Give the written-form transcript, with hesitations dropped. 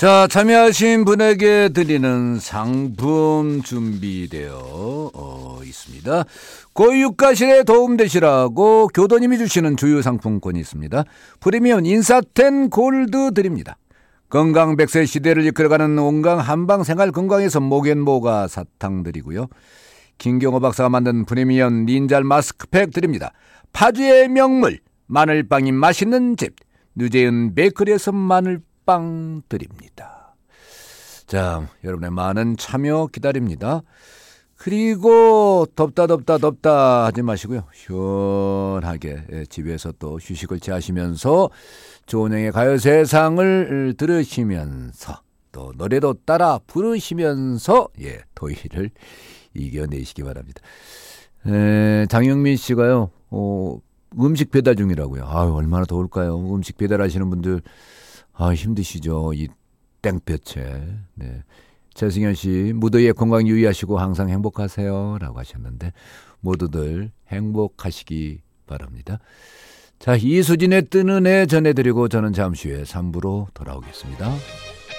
자, 참여하신 분에게 드리는 상품 준비되어 있습니다. 고육가실에 도움되시라고 교도님이 주시는 주요 상품권이 있습니다. 프리미엄 인사텐 골드 드립니다. 건강 100세 시대를 이끌어가는 온강 한방 생활 건강에서 목앤모가 사탕 드리고요. 김경호 박사가 만든 프리미엄 닌잘 마스크팩 드립니다. 파주의 명물 마늘빵이 맛있는 집 누제은 베이커리에서 마늘빵 드립니다. 자, 여러분의 많은 참여 기다립니다. 그리고 덥다 하지 마시고요. 시원하게 집에서 또 휴식을 취하시면서 조은영의 가요세상을 들으시면서 또 노래도 따라 부르시면서 더위를 이겨내시기 바랍니다. 장영민 씨가요. 음식 배달 중이라고요. 얼마나 더울까요? 음식 배달하시는 분들 힘드시죠. 이 땡볕에. 네. 최승현 씨, 무더위에 건강 유의하시고 항상 행복하세요 라고 하셨는데 모두들 행복하시기 바랍니다. 자, 이수진의 뜨는 해 전해드리고 저는 잠시 후에 3부로 돌아오겠습니다.